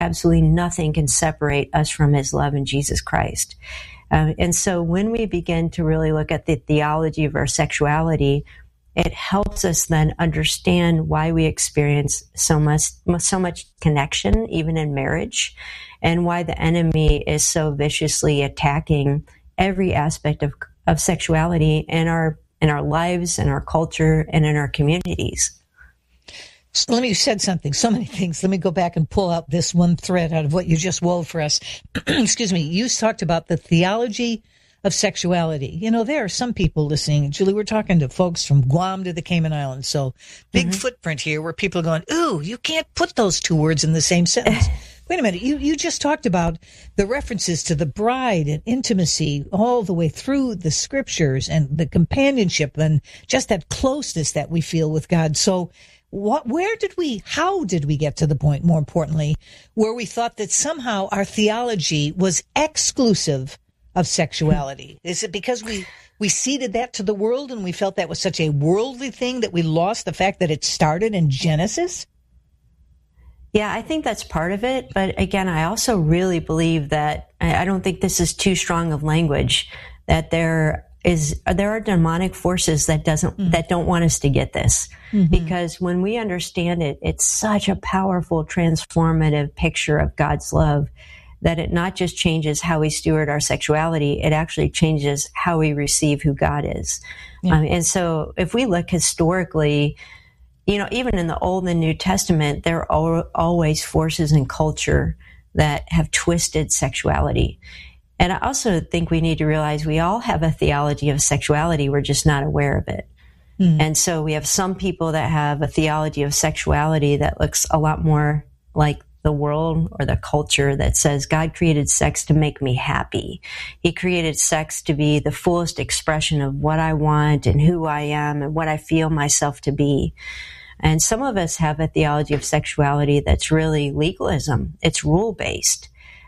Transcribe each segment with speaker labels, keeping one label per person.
Speaker 1: absolutely nothing can separate us from his love in Jesus Christ. And so when we begin to really look at the theology of our sexuality, it helps us then understand why we experience so much connection, even in marriage, and why the enemy is so viciously attacking every aspect of sexuality in our lives, in our culture, and in our communities.
Speaker 2: So you said something, so many things. Let me go back and pull out this one thread out of what you just wove for us. Excuse me. You talked about the theology of sexuality. You know, there are some people listening. Julie, we're talking to folks from Guam to the Cayman Islands. So big footprint here where people are going, ooh, you can't put those two words in the same sentence. Wait a minute. You just talked about the references to the bride and intimacy all the way through the scriptures and the companionship and just that closeness that we feel with God. So how did we get to the point, more importantly, where we thought that somehow our theology was exclusive of sexuality? Is it because we ceded that to the world and we felt that was such a worldly thing that we lost the fact that it started in Genesis?
Speaker 1: Yeah, I think that's part of it. But again, I also really believe that I don't think this is too strong of language, that there are demonic forces that don't want us to get this. Because when we understand it, it's such a powerful, transformative picture of God's love that it not just changes how we steward our sexuality, it actually changes how we receive who God is. Yeah. And so if we look historically, you know, even in the Old and New Testament, there are always forces in culture that have twisted sexuality. And I also think we need to realize we all have a theology of sexuality. We're just not aware of it. And so we have some people that have a theology of sexuality that looks a lot more like the world or the culture that says God created sex to make me happy. He created sex to be the fullest expression of what I want and who I am and what I feel myself to be. And some of us have a theology of sexuality that's really legalism. It's rule-based.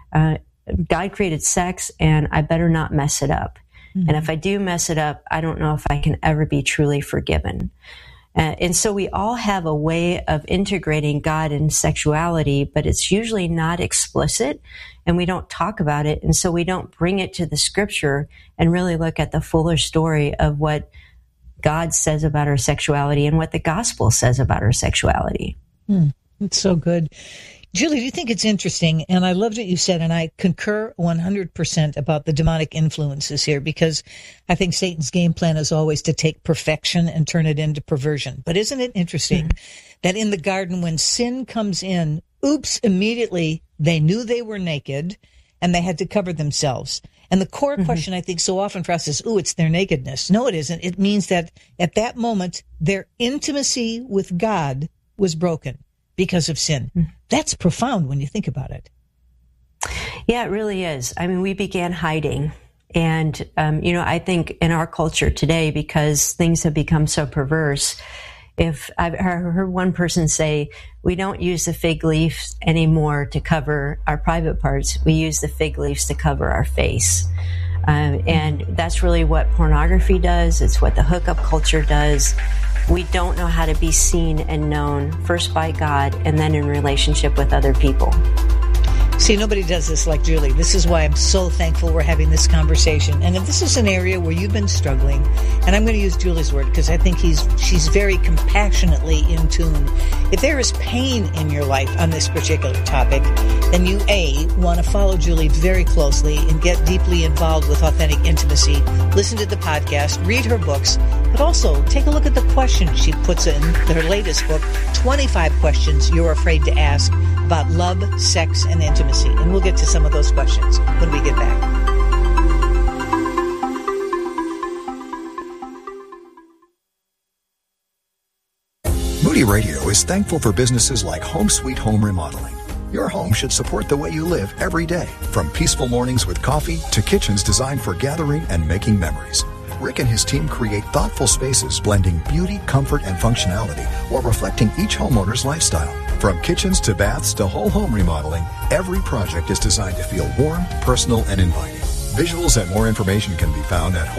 Speaker 1: God created sex and I better not mess it up. And if I do mess it up, I don't know if I can ever be truly forgiven. And so we all have a way of integrating God and sexuality, but it's usually not explicit and we don't talk about it. And so we don't bring it to the scripture and really look at the fuller story of what God says about our sexuality and what the gospel says about our sexuality.
Speaker 2: It's so good. Julie, do you think it's interesting? And I loved what you said, and I concur 100% about the demonic influences here, because I think Satan's game plan is always to take perfection and turn it into perversion. But isn't it interesting that in the garden, when sin comes in, immediately they knew they were naked and they had to cover themselves. And the core question, I think, so often for us is, it's their nakedness. No, it isn't. It means that at that moment, their intimacy with God was broken because of sin. That's profound when you think about it.
Speaker 1: Yeah, it really is. I mean, we began hiding. And, I think in our culture today, because things have become so perverse, if I've heard one person say, we don't use the fig leaves anymore to cover our private parts. We use the fig leaves to cover our face. And that's really what pornography does. It's what the hookup culture does. We don't know how to be seen and known, first by God and then in relationship with other people.
Speaker 2: See, nobody does this like Julie. This is why I'm so thankful we're having this conversation. And if this is an area where you've been struggling, and I'm going to use Julie's word because I think she's very compassionately in tune. If there is pain in your life on this particular topic, then you, want to follow Julie very closely and get deeply involved with authentic intimacy. Listen to the podcast, read her books, but also take a look at the questions she puts in her latest book, 25 Questions You're Afraid to Ask about love, sex, and intimacy. And we'll get to some of those questions when we get back.
Speaker 3: Moody Radio is thankful for businesses like Home Sweet Home Remodeling. Your home should support the way you live every day, from peaceful mornings with coffee to kitchens designed for gathering and making memories. Rick and his team create thoughtful spaces blending beauty, comfort, and functionality while reflecting each homeowner's lifestyle. From kitchens to baths to whole home remodeling, every project is designed to feel warm, personal, and inviting. Visuals and more information can be found at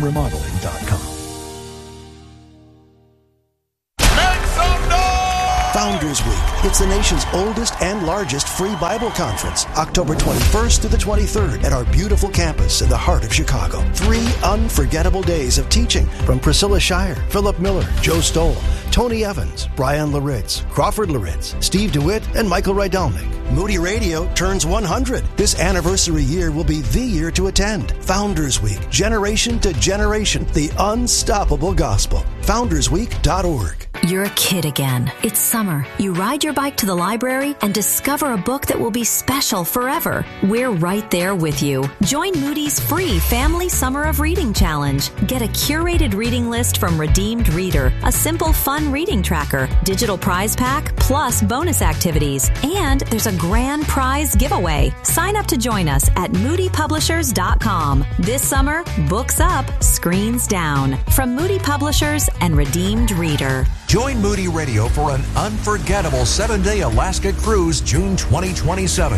Speaker 3: homesweethomeremodeling.com.
Speaker 4: Founders Week. It's the nation's oldest and largest free Bible conference, October 21st through the 23rd at our beautiful campus in the heart of Chicago. 3 unforgettable days of teaching from Priscilla Shire, Philip Miller, Joe Stoll, Tony Evans, Brian Laritz, Crawford Laritz, Steve DeWitt, and Michael Rydelnik. Moody Radio turns 100. This anniversary year will be the year to attend. Founders Week, generation to generation, the unstoppable gospel. FoundersWeek.org.
Speaker 5: You're a kid again. It's summer. You ride your bike to the library and discover a book that will be special forever. We're right there with you. Join Moody's free Family Summer of Reading Challenge. Get a curated reading list from Redeemed Reader, a simple, fun reading tracker, digital prize pack, plus bonus activities. And there's a grand prize giveaway. Sign up to join us at moodypublishers.com. This summer, books up, screens down. From Moody Publishers and Redeemed Reader.
Speaker 6: Join Moody Radio for an unforgettable 7-day Alaska cruise, June 2027.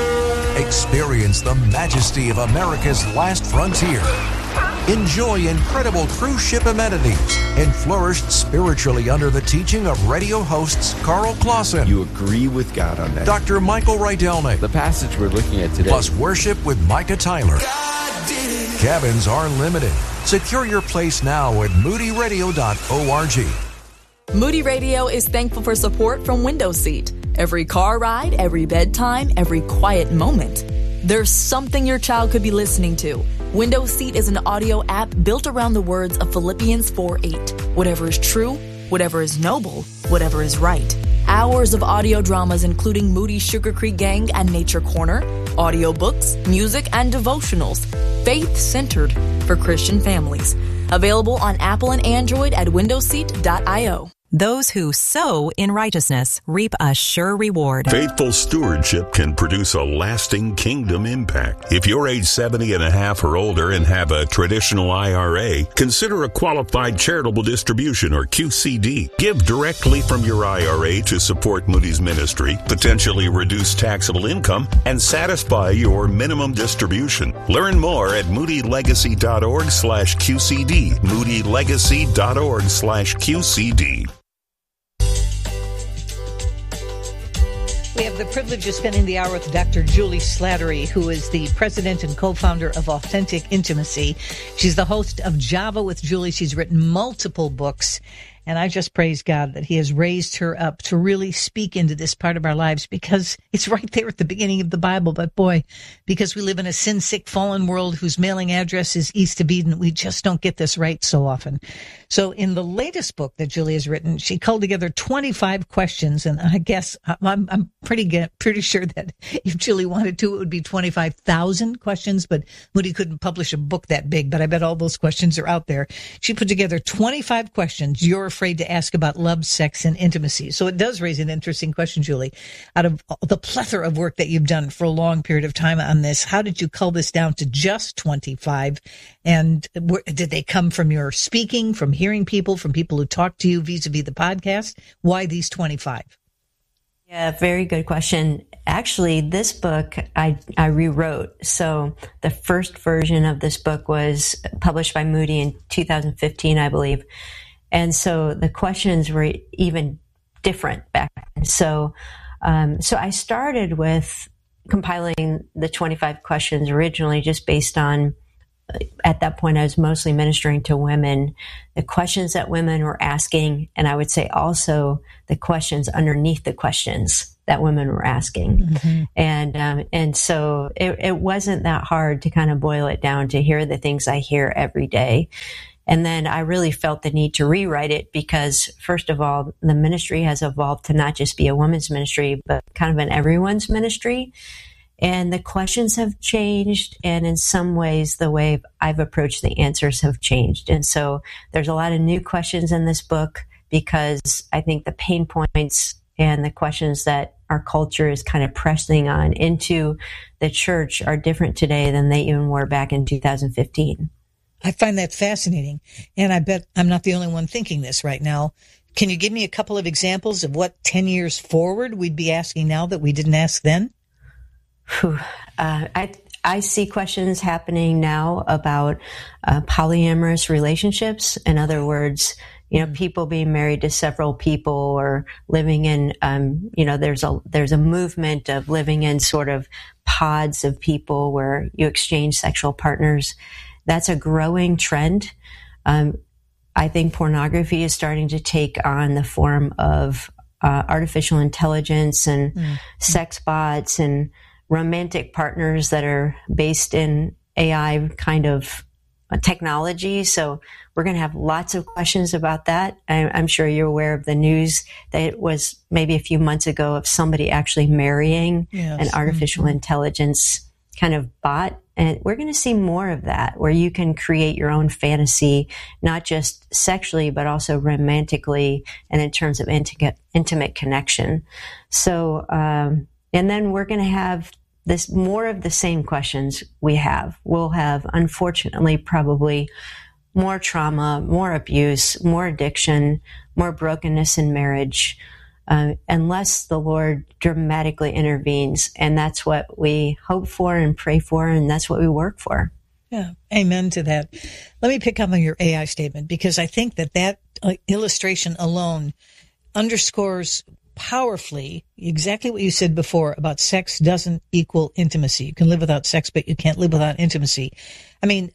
Speaker 6: Experience the majesty of America's last frontier. Enjoy incredible cruise ship amenities and flourish spiritually under the teaching of radio hosts Carl Clausen.
Speaker 7: You agree with God on that.
Speaker 6: Dr. Michael Rydelnik.
Speaker 7: The passage we're looking at today.
Speaker 6: Plus worship with Micah Tyler. Cabins are limited. Secure your place now at moodyradio.org.
Speaker 8: Moody Radio is thankful for support from Window Seat. Every car ride, every bedtime, every quiet moment. There's something your child could be listening to. Window Seat is an audio app built around the words of Philippians 4:8. Whatever is true, whatever is noble, whatever is right. Hours of audio dramas including Moody Sugar Creek Gang and Nature Corner, audiobooks, music, and devotionals. Faith-centered for Christian families. Available on Apple and Android at windowseat.io.
Speaker 9: Those who sow in righteousness reap a sure reward.
Speaker 10: Faithful stewardship can produce a lasting kingdom impact. If you're age 70 and a half or older and have a traditional IRA, consider a qualified charitable distribution or QCD. Give directly from your IRA to support Moody's ministry, potentially reduce taxable income, and satisfy your minimum distribution. Learn more at moodylegacy.org/QCD. moodylegacy.org/QCD.
Speaker 2: We have the privilege of spending the hour with Dr. Julie Slattery, who is the president and co-founder of Authentic Intimacy. She's the host of Java with Julie. She's written multiple books. And I just praise God that he has raised her up to really speak into this part of our lives, because it's right there at the beginning of the Bible. But boy, because we live in a sin-sick, fallen world whose mailing address is east of Eden, we just don't get this right so often. So in the latest book that Julie has written, she culled together 25 questions. And I guess I'm pretty sure that if Julie wanted to, it would be 25,000 questions. But Moody couldn't publish a book that big. But I bet all those questions are out there. She put together 25 questions you're afraid to ask about love, sex, and intimacy. So it does raise an interesting question, Julie. Out of the plethora of work that you've done for a long period of time on this, how did you cull this down to just 25? And did they come from your speaking, from hearing people, from people who talk to you vis-a-vis the podcast? Why these 25?
Speaker 1: Yeah, very good question. Actually, this book I rewrote. So the first version of this book was published by Moody in 2015, I believe. And so the questions were even different back then. So I started with compiling the 25 questions originally just based on, at that point, I was mostly ministering to women, the questions that women were asking, and I would say also the questions underneath the questions that women were asking. Mm-hmm. And so it wasn't that hard to kind of boil it down to hear the things I hear every day. And then I really felt the need to rewrite it because, first of all, the ministry has evolved to not just be a women's ministry, but kind of an everyone's ministry. And the questions have changed. And in some ways, the way I've approached the answers have changed. And so there's a lot of new questions in this book because I think the pain points and the questions that our culture is kind of pressing on into the church are different today than they even were back in 2015.
Speaker 2: I find that fascinating. And I bet I'm not the only one thinking this right now. Can you give me a couple of examples of what 10 years forward we'd be asking now that we didn't ask then?
Speaker 1: I see questions happening now about polyamorous relationships. In other words, people being married to several people or living in, there's a movement of living in sort of pods of people where you exchange sexual partners. That's a growing trend. I think pornography is starting to take on the form of artificial intelligence and sex bots and romantic partners that are based in AI kind of technology. So we're going to have lots of questions about that. I'm sure you're aware of the news that it was maybe a few months ago of somebody actually marrying an artificial intelligence kind of bot. And we're going to see more of that, where you can create your own fantasy, not just sexually, but also romantically and in terms of intimate connection. So, and then we're going to have this more of the same questions we have. We'll have, unfortunately, probably more trauma, more abuse, more addiction, more brokenness in marriage, unless the Lord dramatically intervenes. And that's what we hope for and pray for, and that's what we work for.
Speaker 2: Yeah, amen to that. Let me pick up on your AI statement, because I think that illustration alone underscores powerfully exactly what you said before about sex doesn't equal intimacy. You can live without sex, but you can't live without intimacy. I mean,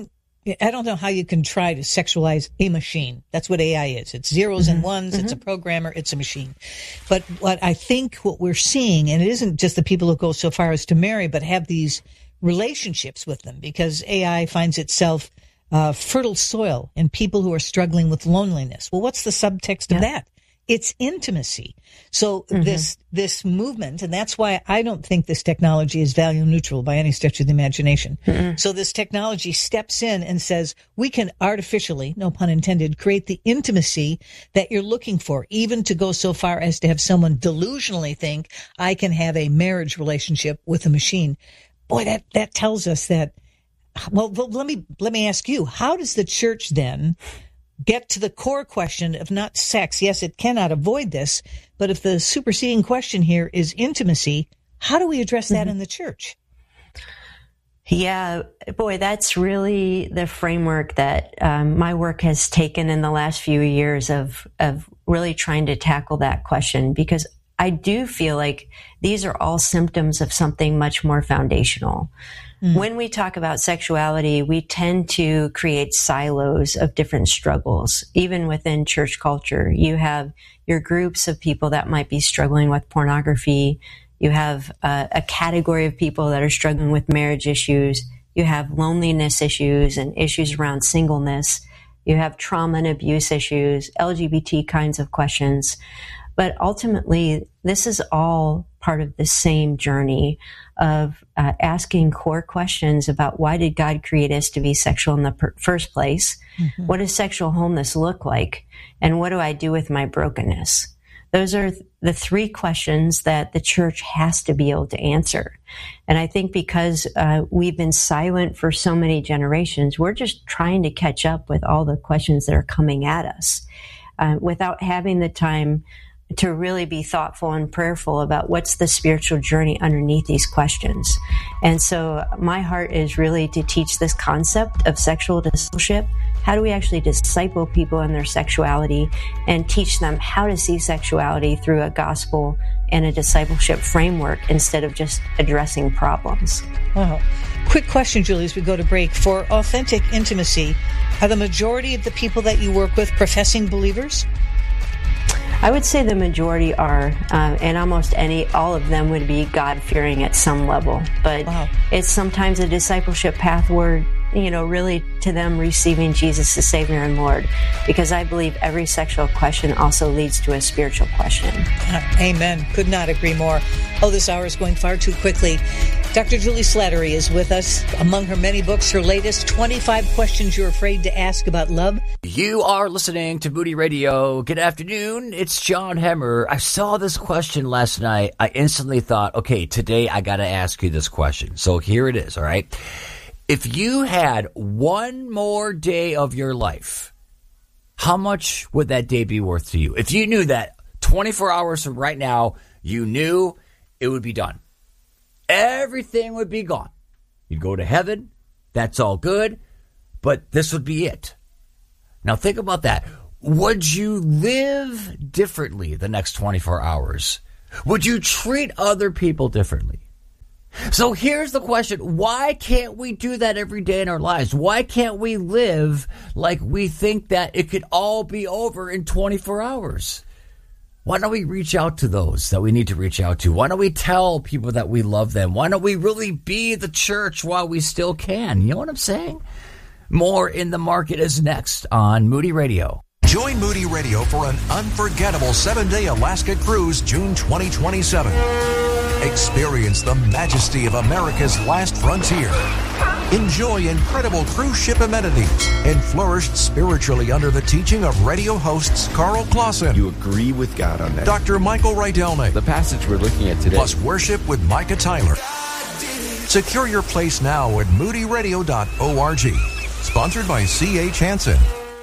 Speaker 2: I don't know how you can try to sexualize a machine. That's what AI is. It's zeros and ones. It's a programmer. It's a machine. But what we're seeing, and it isn't just the people who go so far as to marry, but have these relationships with them, because AI finds itself fertile soil in people who are struggling with loneliness. Well, what's the subtext of that? It's intimacy. So this movement, and that's why I don't think this technology is value neutral by any stretch of the imagination. So this technology steps in and says, we can artificially, no pun intended, create the intimacy that you're looking for, even to go so far as to have someone delusionally think, I can have a marriage relationship with a machine. Boy, that tells us that. Well, let me ask you, how does the church then get to the core question of not sex? Yes, it cannot avoid this, but if the superseding question here is intimacy, how do we address that in the church?
Speaker 1: Yeah, boy, that's really the framework that my work has taken in the last few years of really trying to tackle that question, because I do feel like these are all symptoms of something much more foundational. When we talk about sexuality, we tend to create silos of different struggles. Even within church culture, you have your groups of people that might be struggling with pornography. You have a category of people that are struggling with marriage issues. You have loneliness issues and issues around singleness. You have trauma and abuse issues, LGBT kinds of questions. But ultimately, this is all part of the same journey of asking core questions about why did God create us to be sexual in the first place? What does sexual wholeness look like? And what do I do with my brokenness? Those are the three questions that the church has to be able to answer. And I think because we've been silent for so many generations, we're just trying to catch up with all the questions that are coming at us without having the time to really be thoughtful and prayerful about what's the spiritual journey underneath these questions. And so my heart is really to teach this concept of sexual discipleship. How do we actually disciple people in their sexuality and teach them how to see sexuality through a gospel and a discipleship framework instead of just addressing problems?
Speaker 2: Wow. Quick question, Julie, as we go to break. For authentic intimacy, are the majority of the people that you work with professing believers?
Speaker 1: I would say the majority are, and almost all of them would be God-fearing at some level. But it's sometimes a discipleship path where, really to them receiving Jesus as Savior and Lord, because I believe every sexual question also leads to a spiritual question.
Speaker 2: Amen. Could not agree more. Oh, this hour is going far too quickly. Dr. Julie Slattery is with us. Among her many books, her latest, 25 Questions You're Afraid to Ask About Love.
Speaker 11: You are listening to Moody Radio. Good afternoon. It's John Hemmer. I saw this question last night. I instantly thought, okay, today I got to ask you this question. So here it is, all right? If you had one more day of your life, how much would that day be worth to you? If you knew that 24 hours from right now, you knew it would be done. Everything would be gone. You'd go to heaven. That's all good. But this would be it. Now think about that. would you live differently the next 24 hours? Would you treat other people differently? So here's the question. Why can't we do that every day in our lives? Why can't we live like we think that it could all be over in 24 hours? Why don't we reach out to those that we need to reach out to? Why don't we tell people that we love them? Why don't we really be the church while we still can? You know what I'm saying? More in the Market is next on Moody Radio.
Speaker 6: Join Moody Radio for an unforgettable 7-day Alaska cruise, June 2027. Experience the majesty of America's last frontier. Enjoy incredible cruise ship amenities and flourish spiritually under the teaching of radio hosts Carl Clausen.
Speaker 7: You agree with God on that.
Speaker 6: Dr. Michael Rydelnik.
Speaker 7: The passage we're looking at today.
Speaker 6: Plus worship with Micah Tyler. Secure your place now at moodyradio.org. Sponsored by C.H. Hansen.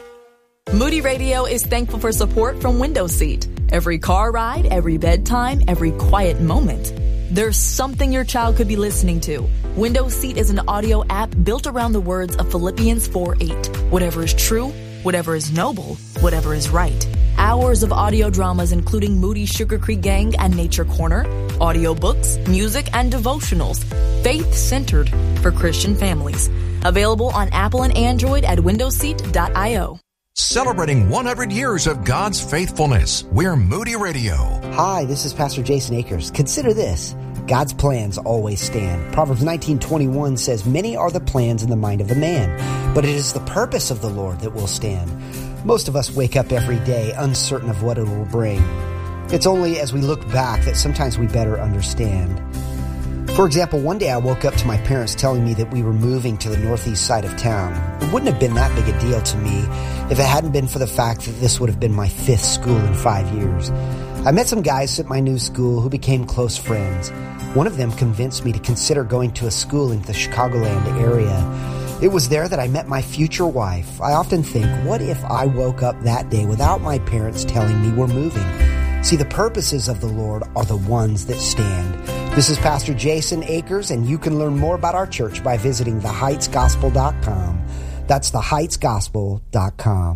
Speaker 8: Moody Radio is thankful for support from Window Seat. Every car ride, every bedtime, every quiet moment. There's something your child could be listening to. Window Seat is an audio app built around the words of Philippians 4:8. Whatever is true, whatever is noble, whatever is right. Hours of audio dramas including Moody Sugar Creek Gang and Nature Corner, audiobooks, music, and devotionals. Faith-centered for Christian families. Available on Apple and Android at windowseat.io.
Speaker 6: Celebrating 100 years of God's faithfulness. We're Moody Radio.
Speaker 12: Hi, this is Pastor Jason Akers. Consider this. God's plans always stand. Proverbs 19:21 says, "Many are the plans in the mind of a man, but it is the purpose of the Lord that will stand." Most of us wake up every day uncertain of what it will bring. It's only as we look back that sometimes we better understand. For example, one day I woke up to my parents telling me that we were moving to the northeast side of town. It wouldn't have been that big a deal to me if it hadn't been for the fact that this would have been my 5th school in 5 years. I met some guys at my new school who became close friends. One of them convinced me to consider going to a school in the Chicagoland area. It was there that I met my future wife. I often think, what if I woke up that day without my parents telling me we're moving? See, the purposes of the Lord are the ones that stand. This is Pastor Jason Akers, and you can learn more about our church by visiting theheightsgospel.com. That's theheightsgospel.com.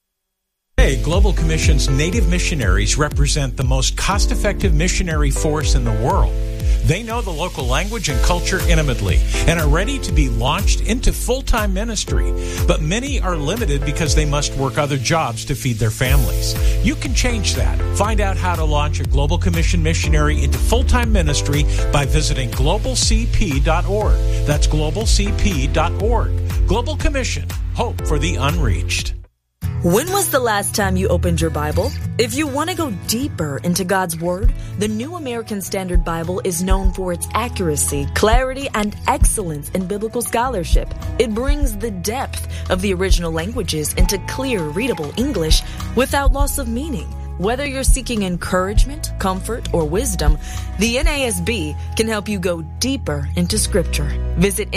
Speaker 13: Today, Global Commission's Native missionaries represent the most cost-effective missionary force in the world. They know the local language and culture intimately and are ready to be launched into full-time ministry. But many are limited because they must work other jobs to feed their families. You can change that. Find out how to launch a Global Commission missionary into full-time ministry by visiting globalcp.org. That's globalcp.org. Global Commission. Hope for the unreached.
Speaker 8: When was the last time you opened your Bible? If you want to go deeper into God's Word, the New American Standard Bible is known for its accuracy, clarity, and excellence in biblical scholarship. It brings the depth of the original languages into clear, readable English without loss of meaning. Whether you're seeking encouragement, comfort, or wisdom, the NASB can help you go deeper into Scripture. Visit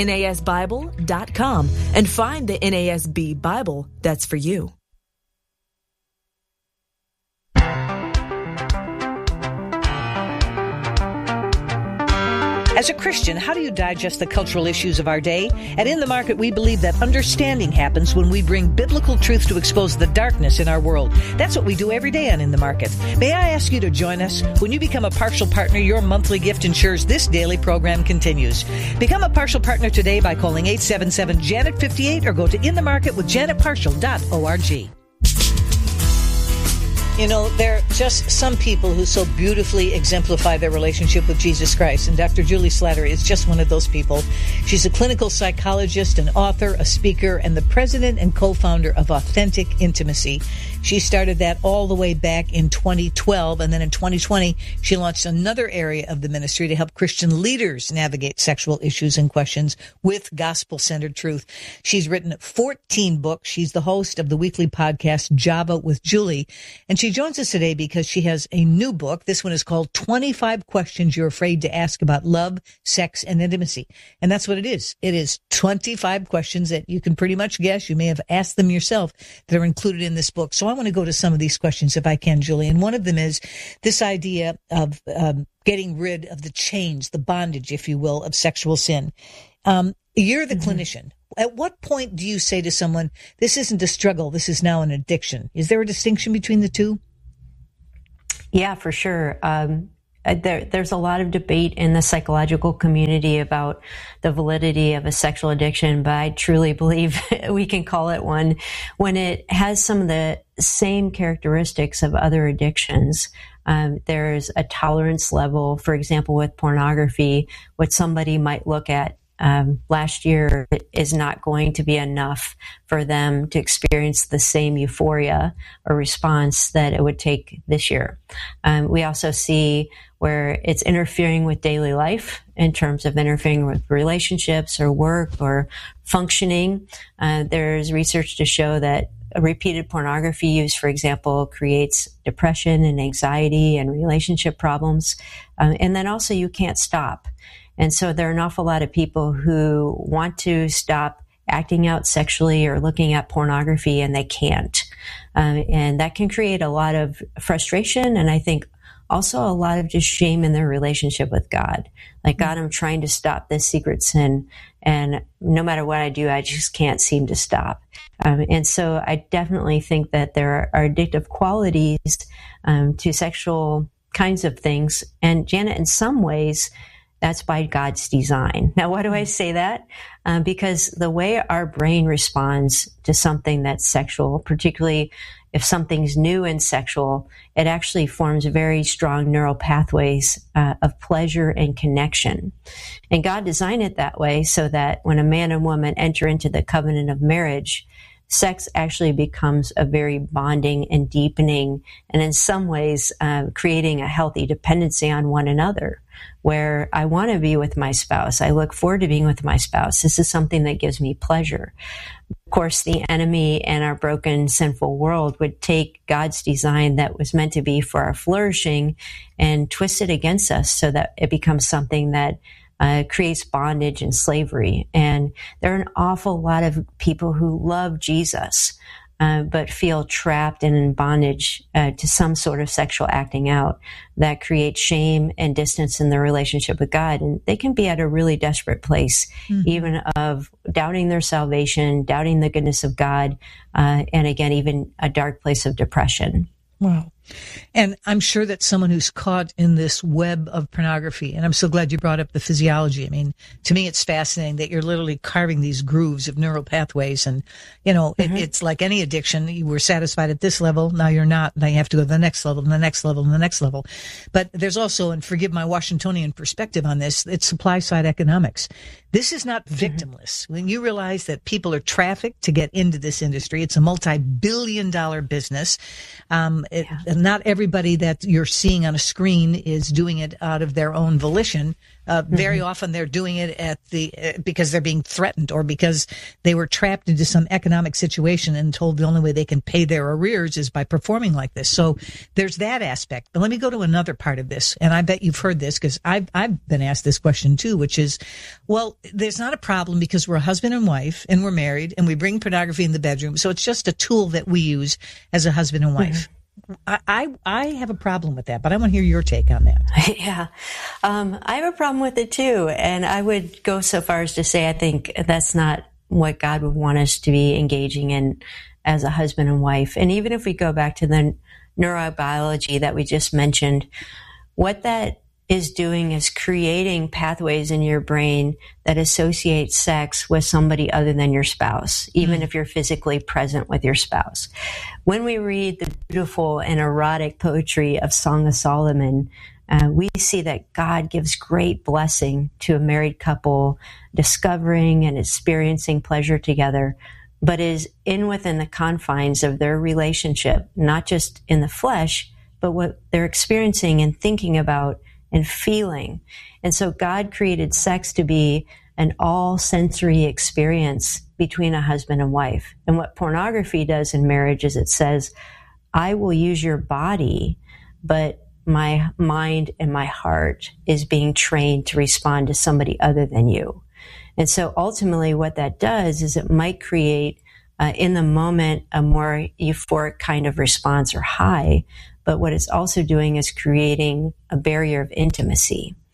Speaker 8: NASBible.com and find the NASB Bible that's for you.
Speaker 2: As a Christian, how do you digest the cultural issues of our day? At In the Market, we believe that understanding happens when we bring biblical truth to expose the darkness in our world. That's what we do every day on In the Market. May I ask you to join us? When you become a partial partner, your monthly gift ensures this daily program continues. Become a partial partner today by calling 877-JANET-58 or go to inthemarketwithjanetpartial.org. You know, there are just some people who so beautifully exemplify their relationship with Jesus Christ, and Dr. Julie Slattery is just one of those people. She's a clinical psychologist, an author, a speaker, and the president and co-founder of Authentic Intimacy. She started that all the way back in 2012, and then in 2020, she launched another area of the ministry to help Christian leaders navigate sexual issues and questions with gospel-centered truth. She's written 14 books. She's the host of the weekly podcast, Java with Julie, and she joins us today because she has a new book. This one is called 25 Questions You're Afraid to Ask About Love, Sex, and Intimacy. And that's what it is. It is 25 questions that you can pretty much guess. You may have asked them yourself that are included in this book. So I want to go to some of these questions if I can, Julie. And one of them is this idea of getting rid of the chains, the bondage, if you will, of sexual sin. You're the clinician. At what point do you say to someone, this isn't a struggle, this is now an addiction? Is there a distinction between the two?
Speaker 1: Yeah, for sure. There's a lot of debate in the psychological community about the validity of a sexual addiction, but I truly believe we can call it one when it has some of the same characteristics of other addictions. There's a tolerance level, for example, with pornography, what somebody might look at last year is not going to be enough for them to experience the same euphoria or response that it would take this year. We also see where it's interfering with daily life in terms of interfering with relationships or work or functioning. There's research to show that repeated pornography use, for example, creates depression and anxiety and relationship problems. And then also you can't stop. And so there are an awful lot of people who want to stop acting out sexually or looking at pornography, and they can't. And that can create a lot of frustration, and I think also a lot of just shame in their relationship with God. Like, God, I'm trying to stop this secret sin, and no matter what I do, I just can't seem to stop. And so I definitely think that there are addictive qualities to sexual kinds of things. And Janet, in some ways, that's by God's design. Now, why do I say that? Because the way our brain responds to something that's sexual, particularly if something's new and sexual, it actually forms very strong neural pathways of pleasure and connection. And God designed it that way so that when a man and woman enter into the covenant of marriage, sex actually becomes a very bonding and deepening, and in some ways creating a healthy dependency on one another, where I want to be with my spouse. I look forward to being with my spouse. This is something that gives me pleasure. Of course, the enemy and our broken, sinful world would take God's design that was meant to be for our flourishing and twist it against us so that it becomes something that creates bondage and slavery. And there are an awful lot of people who love Jesus, but feel trapped and in bondage to some sort of sexual acting out that creates shame and distance in their relationship with God. And they can be at a really desperate place, even of doubting their salvation, doubting the goodness of God, and again, even a dark place of depression.
Speaker 2: Wow. And I'm sure that someone who's caught in this web of pornography, and I'm so glad you brought up the physiology. I mean, to me, it's fascinating that you're literally carving these grooves of neural pathways. And, you know, it's like any addiction. You were satisfied at this level. Now you're not. Now you have to go to the next level and the next level and the next level. But there's also, and forgive my Washingtonian perspective on this, it's supply side economics. This is not victimless. When you realize that people are trafficked to get into this industry, it's a multi-billion-dollar business. Not everybody that you're seeing on a screen is doing it out of their own volition. Very often they're doing it because they're being threatened or because they were trapped into some economic situation and told the only way they can pay their arrears is by performing like this. So there's that aspect. But let me go to another part of this. And I bet you've heard this because I've been asked this question too, which is, well, there's not a problem because we're a husband and wife and we're married and we bring pornography in the bedroom. So it's just a tool that we use as a husband and wife. I have a problem with that, but I want to hear your take on that.
Speaker 1: Yeah. I have a problem with it too. And I would go so far as to say I think that's not what God would want us to be engaging in as a husband and wife. And even if we go back to the neurobiology that we just mentioned, what that is doing is creating pathways in your brain that associate sex with somebody other than your spouse, even if you're physically present with your spouse. When we read the beautiful and erotic poetry of Song of Solomon, we see that God gives great blessing to a married couple discovering and experiencing pleasure together, but is within the confines of their relationship, not just in the flesh, but what they're experiencing and thinking about and feeling. And so God created sex to be an all sensory experience between a husband and wife. And what pornography does in marriage is it says, I will use your body, but my mind and my heart is being trained to respond to somebody other than you. And so ultimately what that does is it might create in the moment a more euphoric kind of response or high. But what it's also doing is creating a barrier of intimacy.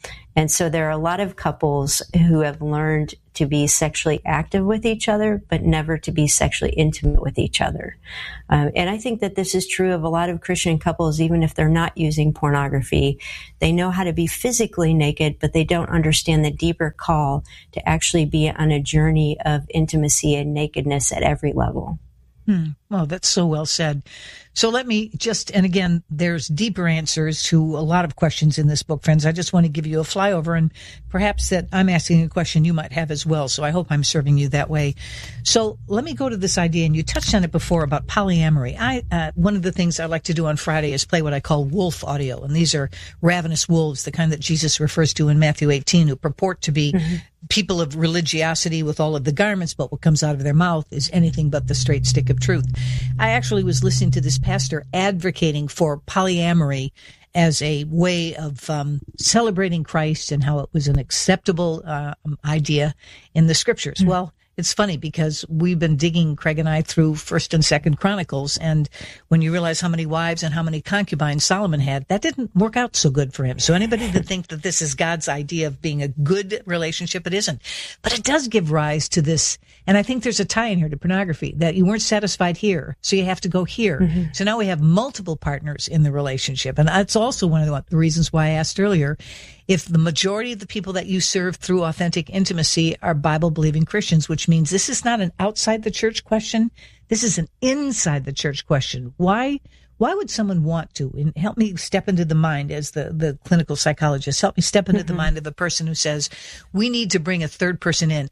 Speaker 1: And so there are a lot of couples who have learned to be sexually active with each other, but never to be sexually intimate with each other. And I think that this is true of a lot of Christian couples, even if they're not using pornography. They know how to be physically naked, but they don't understand the deeper call to actually be on a journey of intimacy and nakedness at every level.
Speaker 2: Well, that's so well said. So let me just, and again, there's deeper answers to a lot of questions in this book, friends. I just want to give you a flyover, and perhaps that I'm asking a question you might have as well. So I hope I'm serving you that way. So let me go to this idea, and you touched on it before about polyamory. One of the things I like to do on Friday is play what I call wolf audio. And these are ravenous wolves, the kind that Jesus refers to in Matthew 18, who purport to be people of religiosity with all of the garments, but what comes out of their mouth is anything but the straight stick of truth. I actually was listening to this pastor advocating for polyamory as a way of celebrating Christ and how it was an acceptable idea in the scriptures. Well, it's funny because we've been digging, Craig and I, through 1st and 2nd Chronicles, and when you realize how many wives and how many concubines Solomon had, that didn't work out so good for him. So anybody that thinks that this is God's idea of being a good relationship, it isn't. But it does give rise to this, and I think there's a tie in here to pornography, that you weren't satisfied here, so you have to go here. So now we have multiple partners in the relationship, and that's also one of the reasons why I asked earlier, if the majority of the people that you serve through authentic intimacy are Bible-believing Christians, which means this is not an outside the church question. This is an inside the church question. Why would someone want to? And help me step into the mind as the clinical psychologist. Help me step into the mind of a person who says, we need to bring a third person in.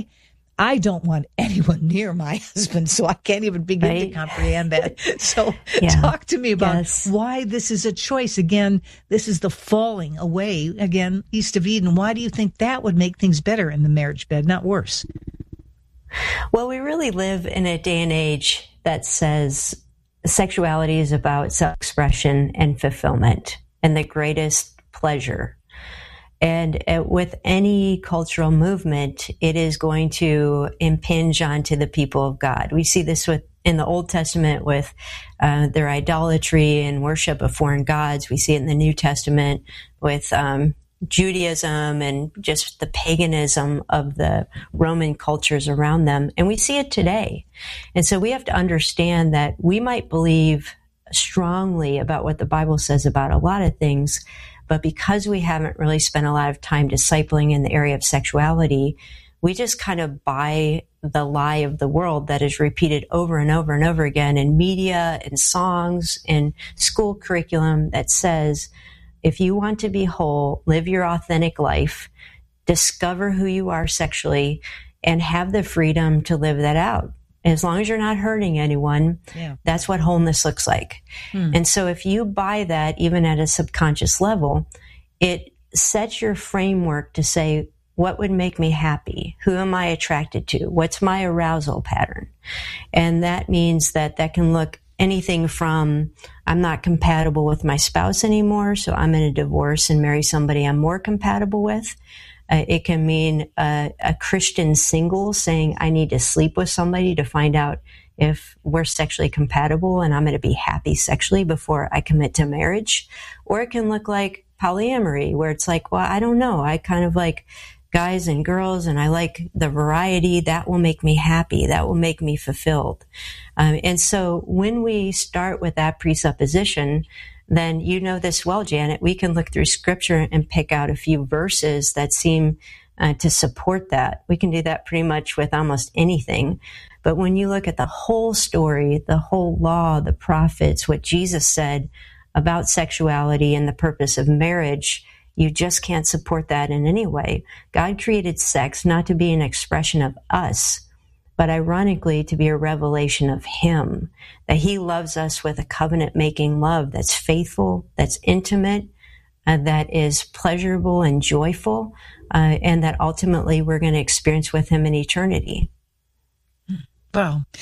Speaker 2: I don't want anyone near my husband, so I can't even begin to comprehend that. So talk to me about why this is a choice. Again, this is the falling away, again, east of Eden. Why do you think that would make things better in the marriage bed, not worse?
Speaker 1: Well, we really live in a day and age that says sexuality is about self-expression and fulfillment and the greatest pleasure. And with any cultural movement, it is going to impinge onto the people of God. We see this in the Old Testament with their idolatry and worship of foreign gods. We see it in the New Testament with Judaism and just the paganism of the Roman cultures around them. And we see it today. And so we have to understand that we might believe strongly about what the Bible says about a lot of things, but because we haven't really spent a lot of time discipling in the area of sexuality, we just kind of buy the lie of the world that is repeated over and over and over again in media and songs and school curriculum that says, if you want to be whole, live your authentic life, discover who you are sexually, and have the freedom to live that out. As long as you're not hurting anyone, that's what wholeness looks like. And so if you buy that, even at a subconscious level, it sets your framework to say, what would make me happy? Who am I attracted to? What's my arousal pattern? And that means that can look anything from, I'm not compatible with my spouse anymore, so I'm going to divorce and marry somebody I'm more compatible with. It can mean a Christian single saying, I need to sleep with somebody to find out if we're sexually compatible and I'm going to be happy sexually before I commit to marriage. Or it can look like polyamory, where it's like, well, I don't know. I kind of like guys and girls and I like the variety. That will make me happy. That will make me fulfilled. And so when we start with that presupposition, then you know this well, Janet, we can look through scripture and pick out a few verses that seem to support that. We can do that pretty much with almost anything. But when you look at the whole story, the whole law, the prophets, what Jesus said about sexuality and the purpose of marriage, you just can't support that in any way. God created sex not to be an expression of us, but ironically to be a revelation of Him, that He loves us with a covenant-making love that's faithful, that's intimate, that is pleasurable and joyful, and that ultimately we're going to experience with Him in eternity.
Speaker 2: Wow.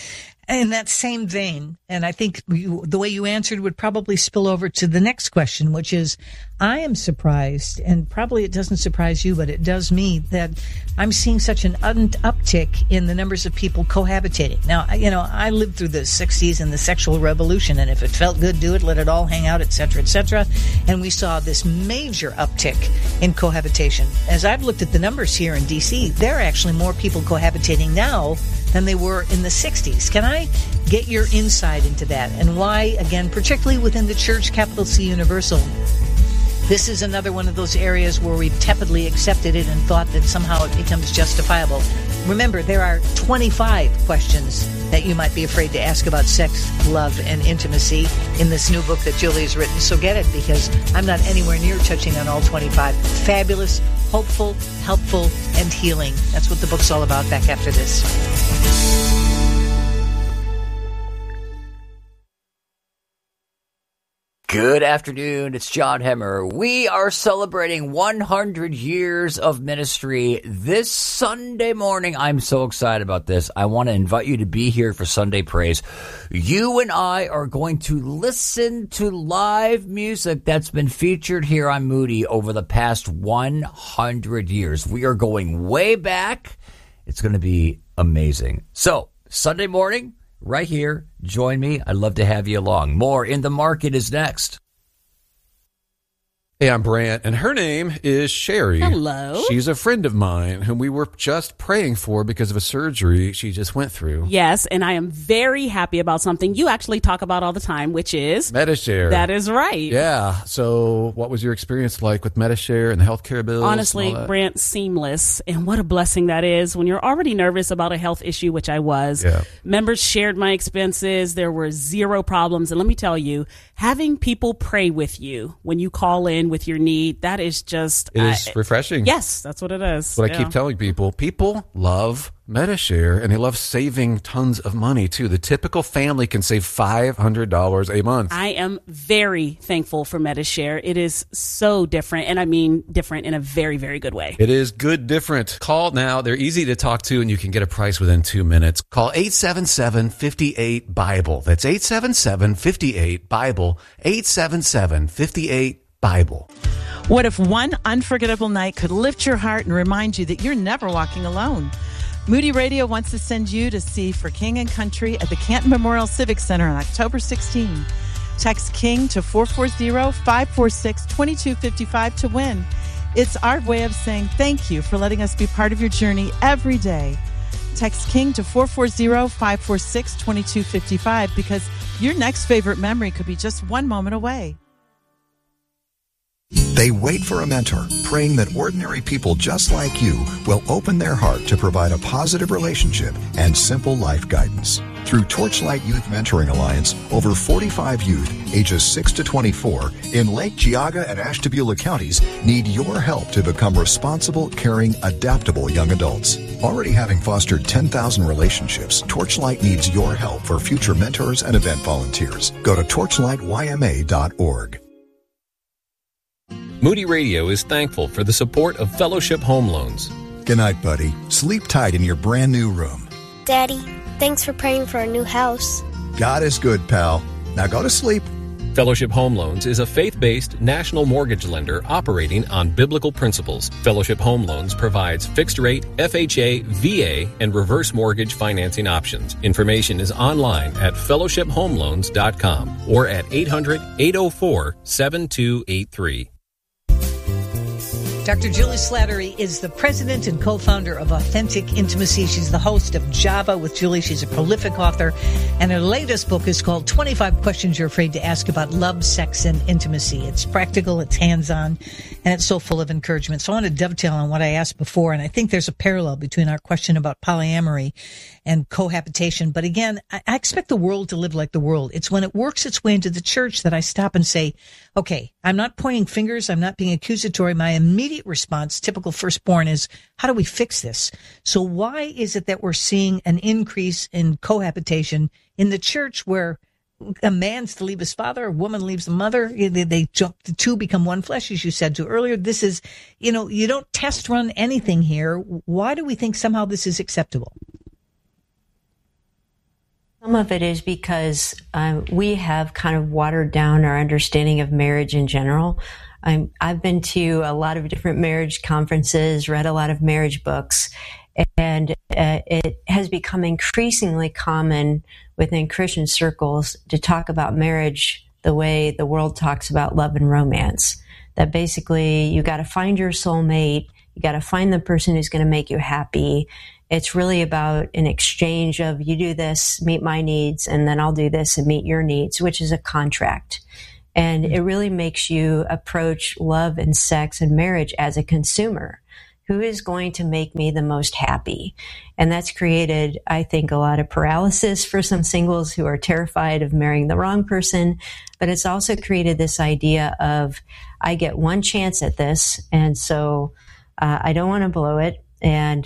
Speaker 2: in that same vein, and I think the way you answered would probably spill over to the next question, which is, I am surprised, and probably it doesn't surprise you, but it does me, that I'm seeing such an uptick in the numbers of people cohabitating. Now, I lived through the 60s and the sexual revolution, and if it felt good, do it, let it all hang out, etc., etc. And we saw this major uptick in cohabitation. As I've looked at the numbers here in D.C., there are actually more people cohabitating now than they were in the 60s. Can I get your insight into that, and why, again, particularly within the church, capital C Universal, this is another one of those areas where we've tepidly accepted it and thought that somehow it becomes justifiable? Remember, there are 25 questions that you might be afraid to ask about sex, love, and intimacy in this new book that Julie has written. So get it, because I'm not anywhere near touching on all 25. Fabulous, hopeful, helpful, and healing. That's what the book's all about. Back after this.
Speaker 11: Good afternoon. It's John Hemmer. We are celebrating 100 years of ministry this Sunday morning. I'm so excited about this. I want to invite you to be here for Sunday Praise. You and I are going to listen to live music that's been featured here on Moody over the past 100 years. We are going way back. It's going to be amazing. So, Sunday morning, right here. Join me. I'd love to have you along. More In the Market is next.
Speaker 14: Hey, I'm Brant, and her name is Sherry.
Speaker 15: Hello.
Speaker 14: She's a friend of mine whom we were just praying for because of a surgery she just went through.
Speaker 15: Yes, and I am very happy about something you actually talk about all the time, which is
Speaker 14: Medi-Share.
Speaker 15: That is right.
Speaker 14: Yeah. So what was your experience like with Medi-Share and the healthcare bills?
Speaker 15: Honestly, Brant, seamless. And what a blessing that is when you're already nervous about a health issue, which I was.
Speaker 14: Yeah.
Speaker 15: Members shared my expenses. There were zero problems. And let me tell you, having people pray with you when you call in with your need, that is just...
Speaker 14: It is refreshing.
Speaker 15: Yes, that's what it is.
Speaker 14: What I keep telling people. People love Medi-Share, and they love saving tons of money, too. The typical family can save $500 a month.
Speaker 15: I am very thankful for Medi-Share. It is so different, and I mean different in a very, very good way.
Speaker 14: It is good different. Call now. They're easy to talk to, and you can get a price within 2 minutes. Call 877-58-BIBLE. That's 877-58-BIBLE. 877-58-BIBLE.
Speaker 16: What if one unforgettable night could lift your heart and remind you that you're never walking alone? Moody Radio wants to send you to see For King and Country at the Canton Memorial Civic Center on October 16. Text KING to 440-546-2255 to win. It's our way of saying thank you for letting us be part of your journey every day. Text KING to 440-546-2255 because your next favorite memory could be just one moment away.
Speaker 3: They wait for a mentor, praying that ordinary people just like you will open their heart to provide a positive relationship and simple life guidance. Through Torchlight Youth Mentoring Alliance, over 45 youth ages 6 to 24 in Lake Geauga and Ashtabula counties need your help to become responsible, caring, adaptable young adults. Already having fostered 10,000 relationships, Torchlight needs your help for future mentors and event volunteers. Go to torchlightyma.org.
Speaker 17: Moody Radio is thankful for the support of Fellowship Home Loans.
Speaker 3: Good night, buddy. Sleep tight in your brand new room.
Speaker 18: Daddy, thanks for praying for a new house.
Speaker 3: God is good, pal. Now go to sleep.
Speaker 17: Fellowship Home Loans is a faith-based national mortgage lender operating on biblical principles. Fellowship Home Loans provides fixed-rate, FHA, VA, and reverse mortgage financing options. Information is online at fellowshiphomeloans.com or at 800-804-7283.
Speaker 2: Dr. Julie Slattery is the president and co-founder of Authentic Intimacy. She's the host of Java with Julie. She's a prolific author, and her latest book is called 25 Questions You're Afraid to Ask About Love, Sex, and Intimacy. It's practical, it's hands-on, and it's so full of encouragement. So I want to dovetail on what I asked before, and I think there's a parallel between our question about polyamory and cohabitation. But again, I expect the world to live like the world. It's when it works its way into the church that I stop and say, okay, I'm not pointing fingers, I'm not being accusatory. My immediate response, typical firstborn, is how do we fix this? So why is it that we're seeing an increase in cohabitation in the church where a man's to leave his father, a woman leaves the mother, they jump, the two become one flesh, as you said to earlier? This is, you don't test run anything here. Why do we think somehow this is acceptable?
Speaker 1: Some of it is because we have kind of watered down our understanding of marriage in general. I've been to a lot of different marriage conferences, read a lot of marriage books, and it has become increasingly common within Christian circles to talk about marriage the way the world talks about love and romance. That basically you got to find your soulmate, you got to find the person who's going to make you happy. It's really about an exchange of you do this, meet my needs, and then I'll do this and meet your needs, which is a contract. And it really makes you approach love and sex and marriage as a consumer. Who is going to make me the most happy? And that's created, I think, a lot of paralysis for some singles who are terrified of marrying the wrong person. But it's also created this idea of, I get one chance at this, and so I don't want to blow it. And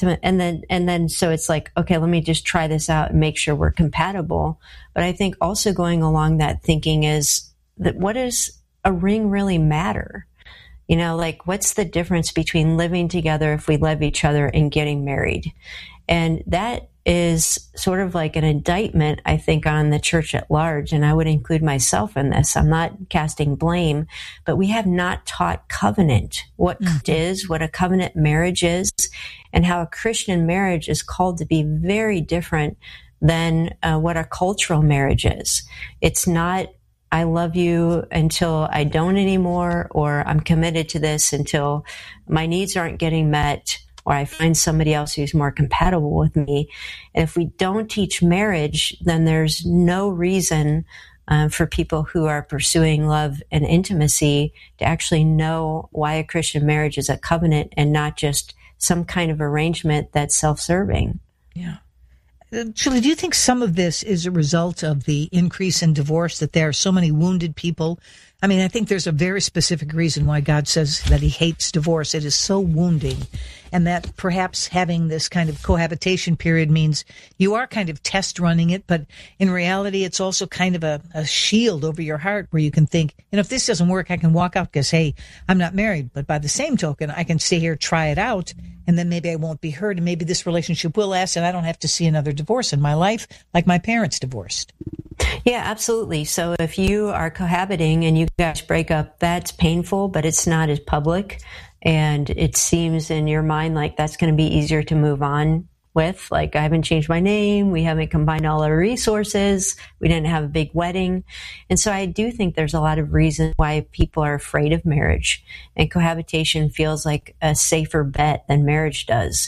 Speaker 1: then so it's like, okay, let me just try this out and make sure we're compatible. But I think also going along that thinking is that what does a ring really matter? You know, like what's the difference between living together if we love each other and getting married? And that is sort of like an indictment, I think, on the church at large. And I would include myself in this. I'm not casting blame, but we have not taught covenant, what it is, what a covenant marriage is, and how a Christian marriage is called to be very different than what a cultural marriage is. It's not, I love you until I don't anymore, or I'm committed to this until my needs aren't getting met, or I find somebody else who's more compatible with me. And if we don't teach marriage, then there's no reason for people who are pursuing love and intimacy to actually know why a Christian marriage is a covenant and not just some kind of arrangement that's self-serving.
Speaker 2: Yeah. Julie, do you think some of this is a result of the increase in divorce, that there are so many wounded people? I mean, I think there's a very specific reason why God says that he hates divorce. It is so wounding. And that perhaps having this kind of cohabitation period means you are kind of test running it, but in reality, it's also kind of a shield over your heart where you can think, you know, if this doesn't work, I can walk out because, hey, I'm not married. But by the same token, I can stay here, try it out, and then maybe I won't be hurt, and maybe this relationship will last, and I don't have to see another divorce in my life like my parents divorced.
Speaker 1: Yeah, absolutely. So if you are cohabiting and you guys break up, that's painful, but it's not as public. And it seems in your mind like that's going to be easier to move on with. Like, I haven't changed my name. We haven't combined all our resources. We didn't have a big wedding. And so I do think there's a lot of reasons why people are afraid of marriage. And cohabitation feels like a safer bet than marriage does.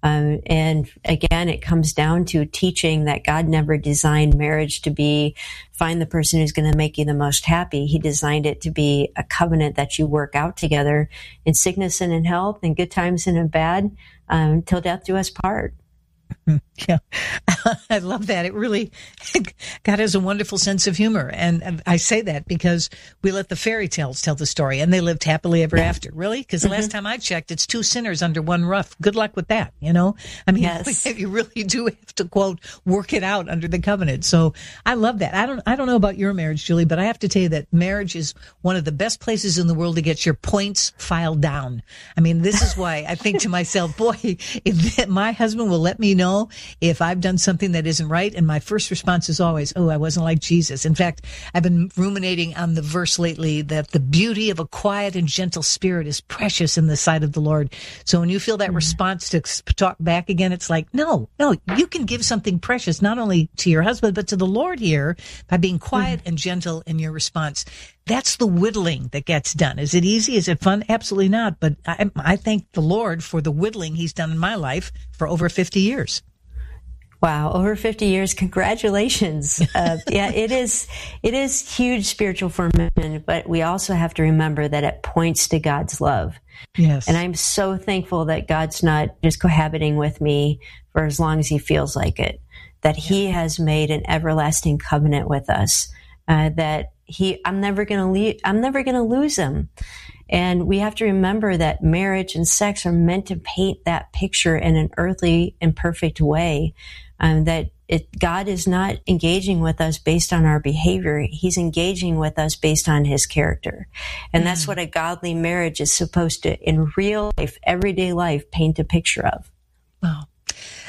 Speaker 1: And again, it comes down to teaching that God never designed marriage to be find the person who's going to make you the most happy. He designed it to be a covenant that you work out together in sickness and in health, in good times and in bad, till death do us part.
Speaker 2: Yeah, I love that. It really, God has a wonderful sense of humor. And I say that because we let the fairy tales tell the story, and they lived happily ever after. Really? Because the last time I checked, it's two sinners under one roof. Good luck with that, you know? I mean, yes. You really do have to, quote, work it out under the covenant. So I love that. I don't know about your marriage, Julie, but I have to tell you that marriage is one of the best places in the world to get your points filed down. I mean, this is why I think to myself, boy, if my husband will let me know if I've done something that isn't right. And my first response is always, oh, I wasn't like Jesus. In fact, I've been ruminating on the verse lately that the beauty of a quiet and gentle spirit is precious in the sight of the Lord. So when you feel that response to talk back again, it's like, no, you can give something precious, not only to your husband, but to the Lord here by being quiet and gentle in your response. That's the whittling that gets done. Is it easy? Is it fun? Absolutely not. But I thank the Lord for the whittling he's done in my life for over 50 years.
Speaker 1: Wow, over 50 years. Congratulations. Yeah, it is huge spiritual formation, but we also have to remember that it points to God's love.
Speaker 2: Yes.
Speaker 1: And I'm so thankful that God's not just cohabiting with me for as long as he feels like it, that he has made an everlasting covenant with us, that I'm never going to lose him. And we have to remember that marriage and sex are meant to paint that picture in an earthly, imperfect way. God is not engaging with us based on our behavior. He's engaging with us based on his character. And that's what a godly marriage is supposed to, in real life, everyday life, paint a picture of.
Speaker 2: Wow.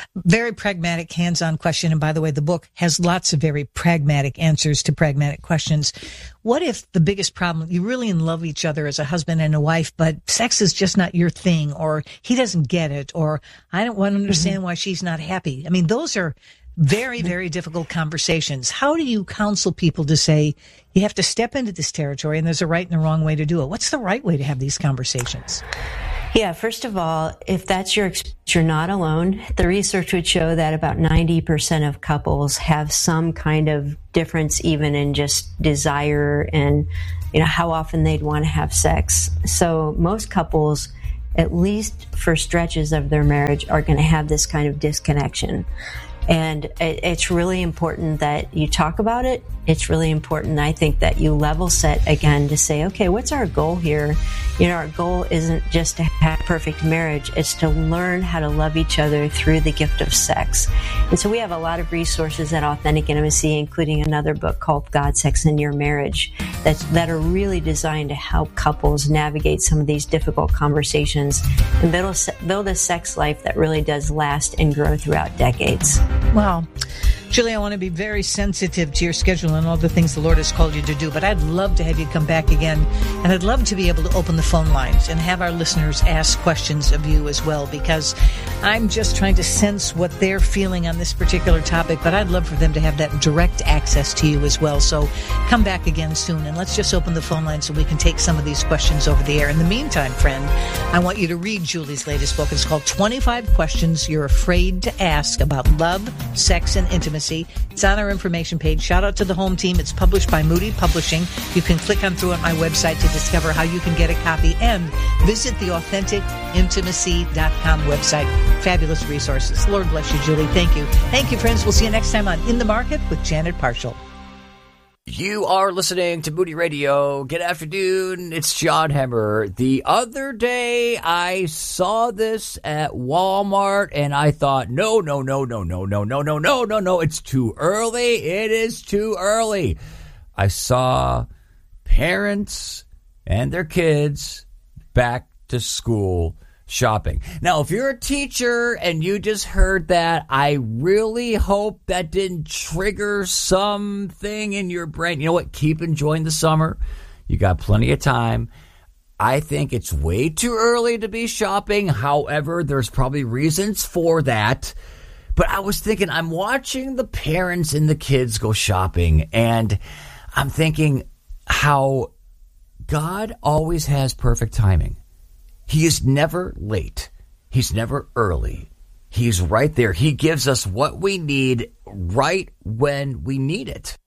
Speaker 2: Very pragmatic, hands-on question. And by the way, the book has lots of very pragmatic answers to pragmatic questions. What if the biggest problem, you really in love with each other as a husband and a wife, but sex is just not your thing, or he doesn't get it, or I don't want to understand why she's not happy. I mean, those are very, very difficult conversations. How do you counsel people to say, you have to step into this territory and there's a right and a wrong way to do it? What's the right way to have these conversations?
Speaker 1: Yeah, first of all, if that's your experience, you're not alone. The research would show that about 90% of couples have some kind of difference even in just desire and, how often they'd want to have sex. So most couples, at least for stretches of their marriage, are going to have this kind of disconnection. And it's really important that you talk about it. It's really important, I think, that you level set again to say, okay, what's our goal here? Our goal isn't just to have a perfect marriage. It's to learn how to love each other through the gift of sex. And so we have a lot of resources at Authentic Intimacy, including another book called God, Sex, and Your Marriage that are really designed to help couples navigate some of these difficult conversations and build a sex life that really does last and grow throughout decades.
Speaker 2: Wow. Julie, I want to be very sensitive to your schedule and all the things the Lord has called you to do, but I'd love to have you come back again, and I'd love to be able to open the phone lines and have our listeners ask questions of you as well, because I'm just trying to sense what they're feeling on this particular topic, but I'd love for them to have that direct access to you as well. So come back again soon, and let's just open the phone line so we can take some of these questions over the air. In the meantime, friend, I want you to read Julie's latest book. It's called 25 Questions You're Afraid to Ask About Love, Sex, and Intimacy. It's on our information page. Shout out to the home team. It's published by Moody Publishing. You can click on through at my website to discover how you can get a copy and visit the AuthenticIntimacy.com website. Fabulous resources. Lord bless you, Julie. Thank you. Thank you, friends. We'll see you next time on In the Market with Janet Parshall.
Speaker 11: You are listening to Moody Radio. Good afternoon. It's John Hemmer. The other day, I saw this at Walmart, and I thought, no. It's too early. It is too early. I saw parents and their kids back to school shopping. Now, if you're a teacher and you just heard that, I really hope that didn't trigger something in your brain. You know what? Keep enjoying the summer. You got plenty of time. I think it's way too early to be shopping. However, there's probably reasons for that. But I was thinking, I'm watching the parents and the kids go shopping, and I'm thinking how God always has perfect timing. He is never late. He's never early. He's right there. He gives us what we need right when we need it.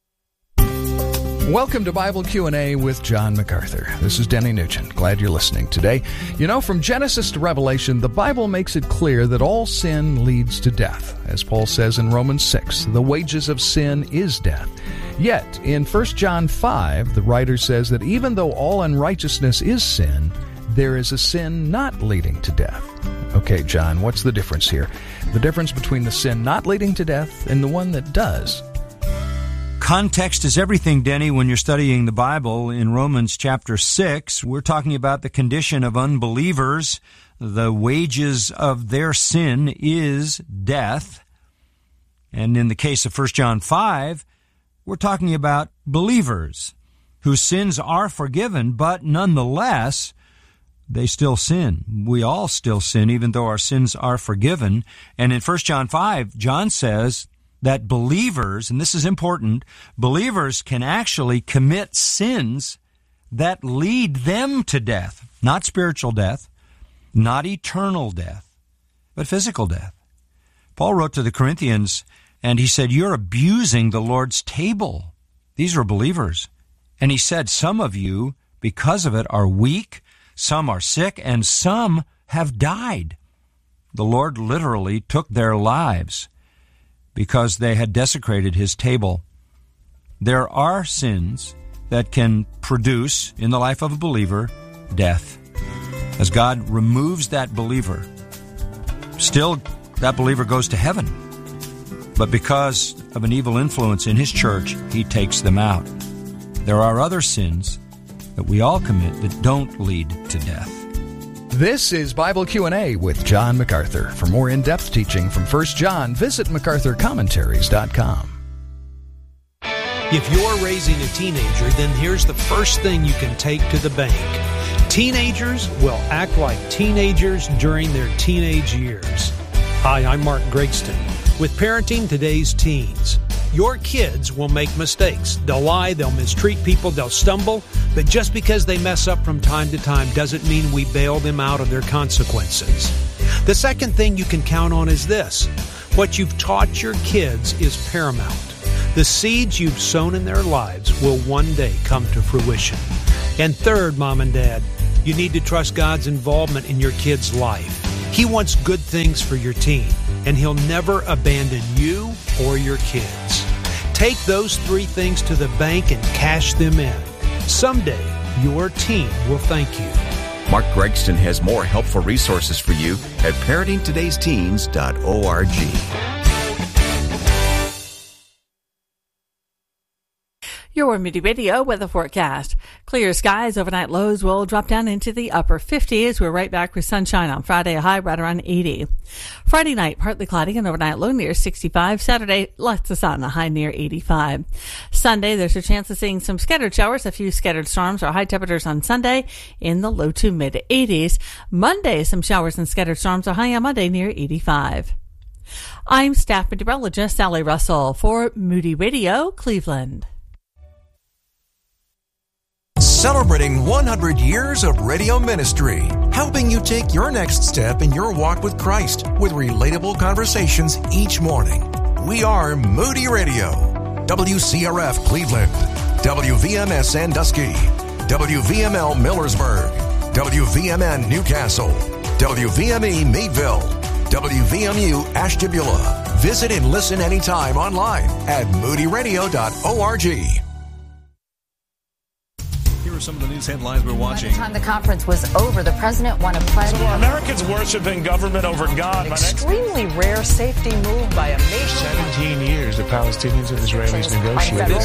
Speaker 19: Welcome to Bible Q&A with John MacArthur. This is Denny Nugent. Glad you're listening today. From Genesis to Revelation, the Bible makes it clear that all sin leads to death. As Paul says in Romans 6, the wages of sin is death. Yet, in 1 John 5, the writer says that even though all unrighteousness is sin, there is a sin not leading to death. Okay, John, what's the difference here? The difference between the sin not leading to death and the one that does.
Speaker 20: Context is everything, Denny, when you're studying the Bible. In Romans chapter 6, we're talking about the condition of unbelievers. The wages of their sin is death. And in the case of 1 John 5, we're talking about believers whose sins are forgiven, but nonetheless, they still sin. We all still sin, even though our sins are forgiven. And in 1 John 5, John says that believers, and this is important, believers can actually commit sins that lead them to death. Not spiritual death, not eternal death, but physical death. Paul wrote to the Corinthians, and he said, you're abusing the Lord's table. These are believers. And he said, some of you, because of it, are weak, some are sick, and some have died. The Lord literally took their lives because they had desecrated his table. There are sins that can produce, in the life of a believer, death. As God removes that believer, still that believer goes to heaven. But because of an evil influence in his church, he takes them out. There are other sins that we all commit that don't lead to death.
Speaker 19: This is Bible Q&A with John MacArthur. For more in-depth teaching from 1 John, visit MacArthurCommentaries.com.
Speaker 21: If you're raising a teenager, then here's the first thing you can take to the bank. Teenagers will act like teenagers during their teenage years. Hi, I'm Mark Gregston with Parenting Today's Teens. Your kids will make mistakes. They'll lie, they'll mistreat people, they'll stumble, but just because they mess up from time to time doesn't mean we bail them out of their consequences. The second thing you can count on is this. What you've taught your kids is paramount. The seeds you've sown in their lives will one day come to fruition. And third, Mom and Dad, you need to trust God's involvement in your kid's life. He wants good things for your teen, and He'll never abandon you or your kids. Take those three things to the bank and cash them in. Someday, your teen will thank you.
Speaker 22: Mark Gregston has more helpful resources for you at parentingtodaysteens.org.
Speaker 23: Your Moody Radio weather forecast. Clear skies, overnight lows will drop down into the upper 50s. We're right back with sunshine on Friday, a high right around 80. Friday night, partly cloudy and overnight low near 65. Saturday, lots of sun, a high near 85. Sunday, there's a chance of seeing some scattered showers, a few scattered storms, or high temperatures on Sunday in the low to mid 80s. Monday, some showers and scattered storms, a high on Monday near 85. I'm staff meteorologist Sally Russell for Moody Radio, Cleveland.
Speaker 6: Celebrating 100 years of radio ministry, helping you take your next step in your walk with Christ with relatable conversations each morning. We are Moody Radio, WCRF Cleveland, WVMS Sandusky, WVML Millersburg, WVMN Newcastle, WVME Meadville, WVMU Ashtabula. Visit and listen anytime online at moodyradio.org.
Speaker 24: Here are some of the news headlines we're watching.
Speaker 25: By the time the conference was over, the president won a pledge.
Speaker 26: So are Americans worshiping government over God?
Speaker 25: Extremely rare safety move by a nation.
Speaker 26: 17 years the Palestinians and Israelis negotiated.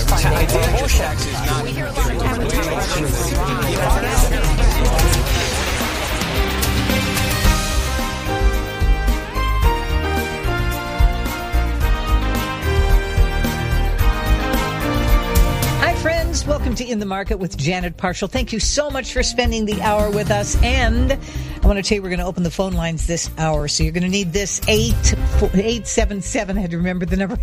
Speaker 2: Friends, welcome to In the Market with Janet Parshall. Thank you so much for spending the hour with us. And I want to tell you, we're going to open the phone lines this hour. So you're going to need this 877. I had to remember the number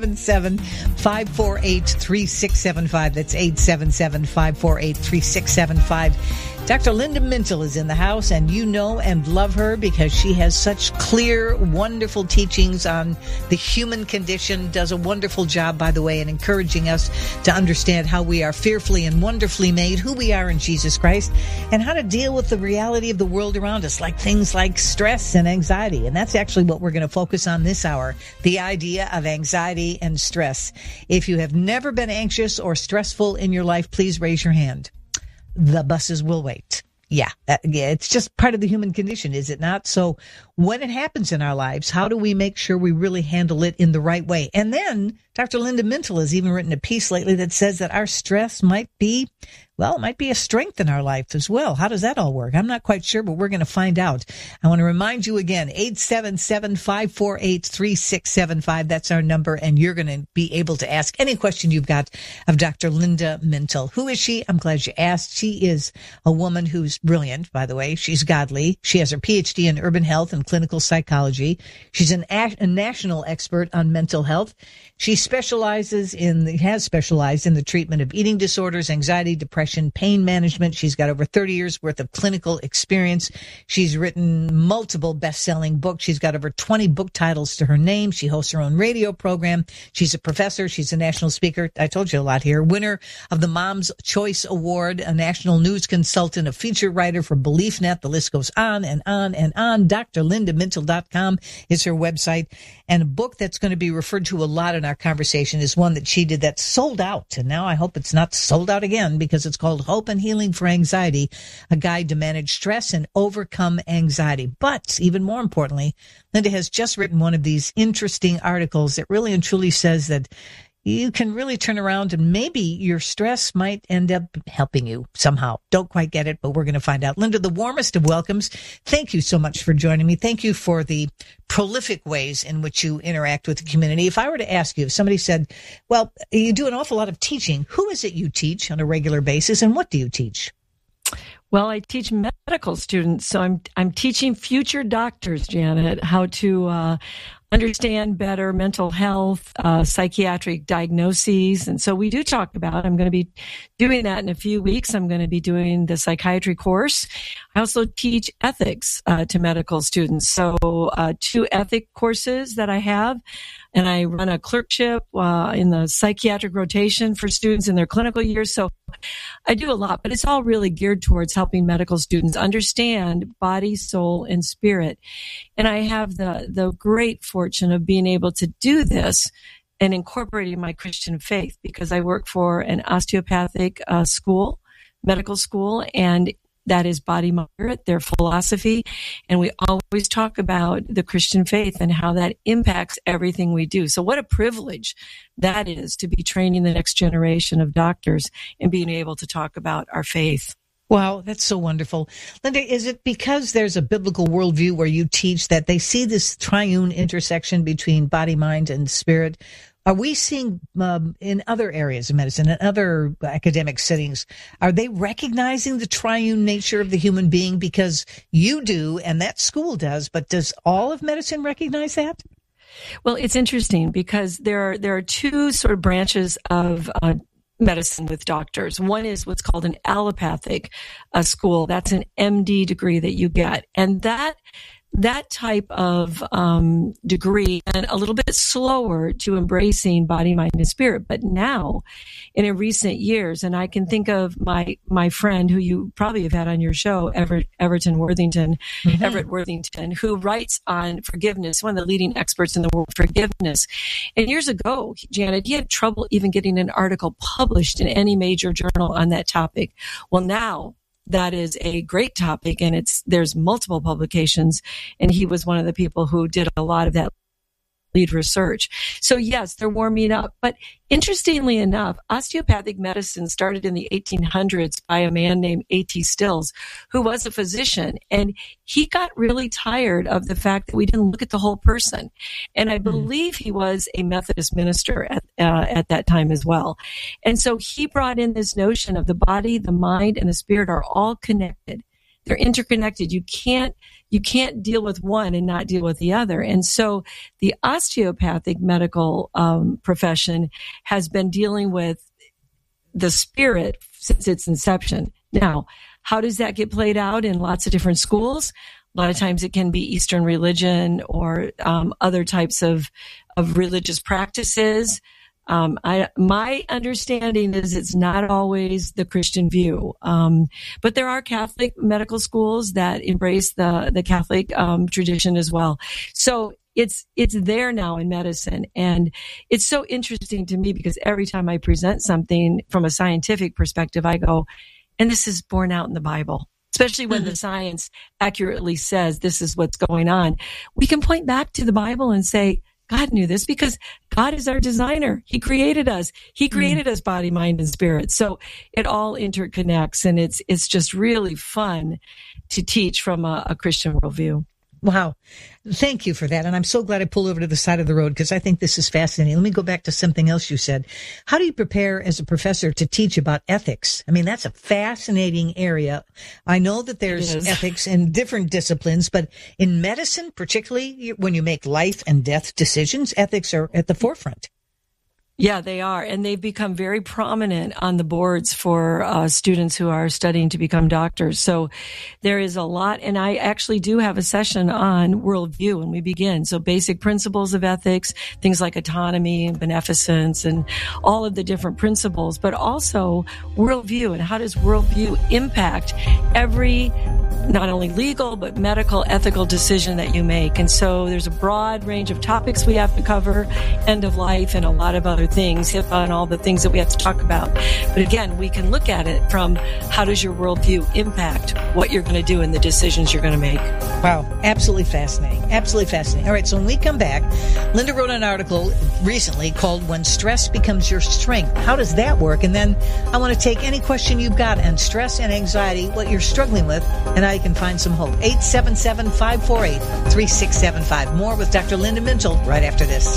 Speaker 2: 877-548-3675. That's 877-548-3675. Dr. Linda Mintle is in the house, and you know and love her because she has such clear, wonderful teachings on the human condition, does a wonderful job, by the way, in encouraging us to understand how we are fearfully and wonderfully made, who we are in Jesus Christ, and how to deal with the reality of the world around us, like things like stress and anxiety. And that's actually what we're going to focus on this hour, the idea of anxiety and stress. If you have never been anxious or stressful in your life, please raise your hand. The buses will wait. Yeah, it's just part of the human condition, is it not? So when it happens in our lives, how do we make sure we really handle it in the right way? And then Dr. Linda Mintle has even written a piece lately that says that our stress might be a strength in our life as well. How does that all work? I'm not quite sure, but we're going to find out. I want to remind you again, 877-548-3675. That's our number, and you're going to be able to ask any question you've got of Dr. Linda Mintle. Who is she? I'm glad you asked. She is a woman who's brilliant, by the way. She's godly. She has her PhD in urban health and clinical psychology. She's a national expert on mental health. She has specialized in the treatment of eating disorders, anxiety, depression, pain management. She's got over 30 years worth of clinical experience. She's written multiple best-selling books. She's got over 20 book titles to her name. She hosts her own radio program. She's a professor. She's a national speaker. I told you a lot here. Winner of the Mom's Choice Award, a national news consultant, a feature writer for BeliefNet. The list goes on and on and on. DrLindaMintle.com is her website. And a book that's going to be referred to a lot in our conversation is one that she did that sold out. And now I hope it's not sold out again, because it's called Hope and Healing for Anxiety, a guide to manage stress and overcome anxiety. But even more importantly, Linda has just written one of these interesting articles that really and truly says that you can really turn around and maybe your stress might end up helping you somehow. Don't quite get it, but we're going to find out. Linda, the warmest of welcomes. Thank you so much for joining me. Thank you for the prolific ways in which you interact with the community. If I were to ask you, if somebody said, well, you do an awful lot of teaching, who is it you teach on a regular basis and what do you teach?
Speaker 4: Well, I teach medical students, so I'm teaching future doctors, Janet, how to understand better mental health, psychiatric diagnoses. And so we do talk about, I'm going to be doing that in a few weeks. I'm going to be doing the psychiatry course. I also teach ethics to medical students. So 2 ethic courses that I have. And I run a clerkship in the psychiatric rotation for students in their clinical years. So I do a lot, but it's all really geared towards helping medical students understand body, soul, and spirit. And I have the great fortune of being able to do this and incorporating my Christian faith because I work for an osteopathic school, medical school, and that is Body Mind, their philosophy. And we always talk about the Christian faith and how that impacts everything we do. So what a privilege that is to be training the next generation of doctors and being able to talk about our faith.
Speaker 2: Wow, that's so wonderful. Linda, is it because there's a biblical worldview where you teach that they see this triune intersection between body, mind, and spirit? Are we seeing in other areas of medicine and other academic settings, are they recognizing the triune nature of the human being? Because you do, and that school does, but does all of medicine recognize that?
Speaker 4: Well, it's interesting because there are 2 sort of branches of medicine with doctors. One is what's called an allopathic school. That's an MD degree that you get. And that type of degree and a little bit slower to embracing body, mind, and spirit. But now, in recent years, and I can think of my friend who you probably have had on your show, Everett Worthington, who writes on forgiveness, one of the leading experts in the world of forgiveness. And years ago, Janet, he had trouble even getting an article published in any major journal on that topic. Well, now, that is a great topic, and there's multiple publications, and he was one of the people who did a lot of that lead research. So yes, they're warming up. But interestingly enough, osteopathic medicine started in the 1800s by a man named A.T. Stills, who was a physician. And he got really tired of the fact that we didn't look at the whole person. And I believe he was a Methodist minister at that time as well. And so he brought in this notion of the body, the mind, and the spirit are all connected. They're interconnected. You can't deal with one and not deal with the other. And so the osteopathic medical profession has been dealing with the spirit since its inception. Now, how does that get played out in lots of different schools? A lot of times it can be Eastern religion or other types of religious practices. My understanding is it's not always the Christian view. But there are Catholic medical schools that embrace the Catholic, tradition as well. So it's there now in medicine. And it's so interesting to me because every time I present something from a scientific perspective, I go, and this is borne out in the Bible. Especially when the science accurately says this is what's going on. We can point back to the Bible and say, God knew this because God is our designer. He created us. He created us body, mind, and spirit. So it all interconnects, and it's just really fun to teach from a Christian worldview.
Speaker 2: Wow. Thank you for that. And I'm so glad I pulled over to the side of the road because I think this is fascinating. Let me go back to something else you said. How do you prepare as a professor to teach about ethics? I mean, that's a fascinating area. I know that there's ethics in different disciplines, but in medicine, particularly when you make life and death decisions, ethics are at the forefront.
Speaker 4: Yeah, they are. And they've become very prominent on the boards for students who are studying to become doctors. So there is a lot. And I actually do have a session on worldview when we begin. So basic principles of ethics, things like autonomy and beneficence and all of the different principles, but also worldview and how does worldview impact every not only legal, but medical, ethical decision that you make. And so there's a broad range of topics we have to cover, end of life and a lot of other things, HIPAA and all the things that we have to talk about. But again, we can look at it from how does your worldview impact what you're going to do and the decisions you're going to make.
Speaker 2: Wow, absolutely fascinating. Absolutely fascinating. All right, so when we come back, Linda wrote an article recently called When Stress Becomes Your Strength. How does that work? And then I want to take any question you've got on stress and anxiety, what you're struggling with, and how you can find some hope. 877-548-3675. More with Dr. Linda Mintle right after this.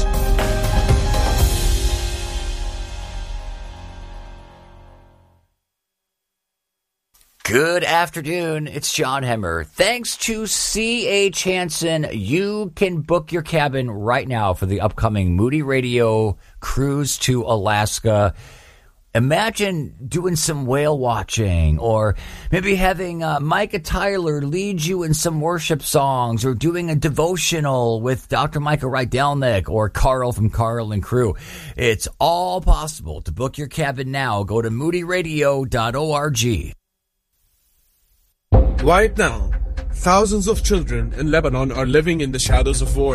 Speaker 11: Good afternoon. It's John Hemmer. Thanks to C.H. Hansen, you can book your cabin right now for the upcoming Moody Radio cruise to Alaska. Imagine doing some whale watching, or maybe having Micah Tyler lead you in some worship songs, or doing a devotional with Dr. Micah Rydelnik or Carl from Carl and Crew. It's all possible. To book your cabin now, go to moodyradio.org.
Speaker 5: Right now, thousands of children in Lebanon are living in the shadows of war.